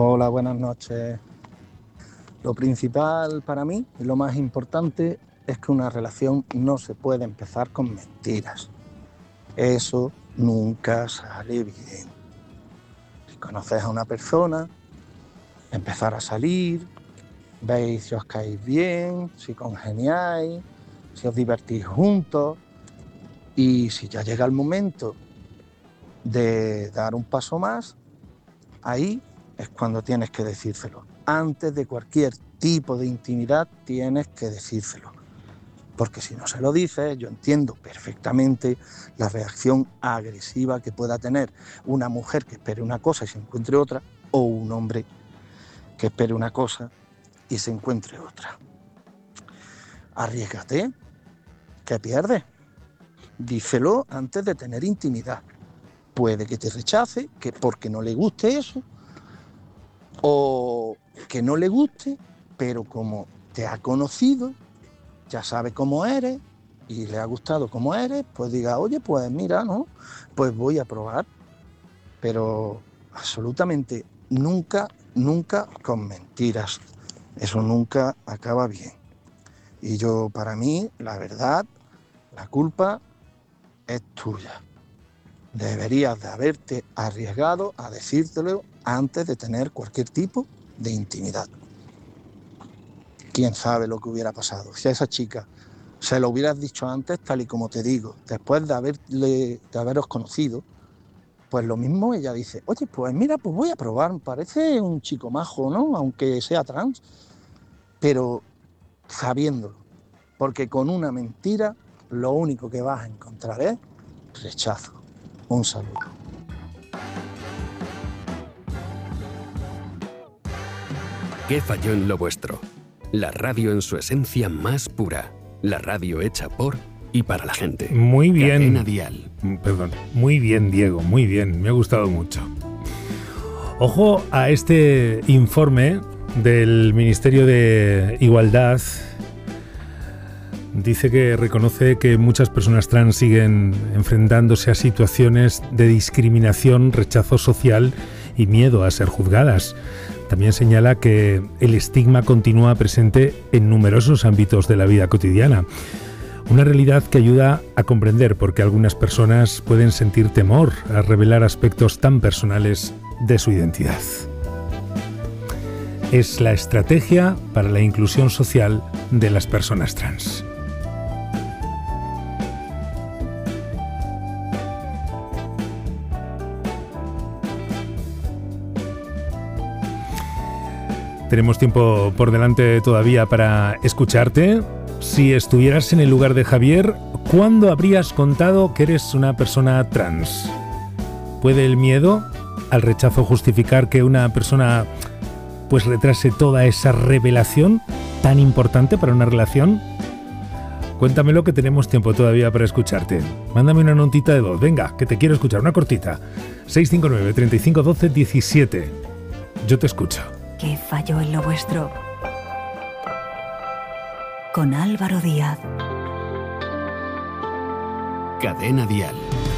Hola, buenas noches. Lo principal para mí y lo más importante es que una relación no se puede empezar con mentiras. Eso nunca sale bien. Si conoces a una persona, empezar a salir, veis si os caéis bien, si congeniáis, si os divertís juntos, y si ya llega el momento de dar un paso más, ahí es cuando tienes que decírselo. Antes de cualquier tipo de intimidad tienes que decírselo. Porque si no se lo dices, yo entiendo perfectamente la reacción agresiva que pueda tener una mujer que espere una cosa y se encuentre otra, o un hombre que espere una cosa y se encuentre otra. Arriésgate, ¿qué pierdes? Díselo antes de tener intimidad. Puede que te rechace, que porque no le guste eso, o que no le guste, pero como te ha conocido, ya sabe cómo eres y le ha gustado cómo eres, pues diga, oye, pues mira, ¿no? Pues voy a probar. Pero absolutamente nunca con mentiras. Eso nunca acaba bien. Y yo, para mí, la verdad, la culpa es tuya. Deberías de haberte arriesgado a decírtelo antes de tener cualquier tipo de intimidad. ¿Quién sabe lo que hubiera pasado? Si a esa chica se lo hubieras dicho antes, tal y como te digo, después de haberos conocido, pues lo mismo ella dice, oye, pues mira, pues voy a probar, me parece un chico majo, ¿no? Aunque sea trans, pero sabiéndolo, porque con una mentira lo único que vas a encontrar es rechazo. Un saludo. ¿Qué falló en lo vuestro? La radio en su esencia más pura. La radio hecha por y para la gente. Muy bien. Cadena Dial. Perdón. Muy bien, Diego. Muy bien. Me ha gustado mucho. Ojo a este informe del Ministerio de Igualdad. Dice que reconoce que muchas personas trans siguen enfrentándose a situaciones de discriminación, rechazo social y miedo a ser juzgadas. También señala que el estigma continúa presente en numerosos ámbitos de la vida cotidiana. Una realidad que ayuda a comprender por qué algunas personas pueden sentir temor a revelar aspectos tan personales de su identidad. Es la estrategia para la inclusión social de las personas trans. Tenemos tiempo por delante todavía para escucharte. Si estuvieras en el lugar de Javier, ¿cuándo habrías contado que eres una persona trans? ¿Puede el miedo al rechazo justificar que una persona pues retrase toda esa revelación tan importante para una relación? Cuéntamelo, que tenemos tiempo todavía para escucharte. Mándame una notita de voz, venga, que te quiero escuchar, una cortita. 659 35 12 17. Yo te escucho. ¿Qué falló en lo vuestro? Con Álvaro Díaz. Cadena Dial.